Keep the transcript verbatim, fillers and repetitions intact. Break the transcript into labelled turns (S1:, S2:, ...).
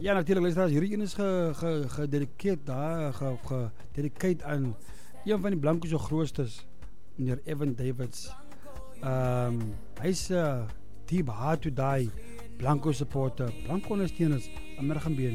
S1: Ja, natuurlijk, luisteraars, hierdie een is gededikeerd daar, gededikeerd aan een van die Blancos se grootste, meneer Evan Davids. Um, hy is uh, deep hard to die Blanco supporter, Blanco ondersteuners, American B N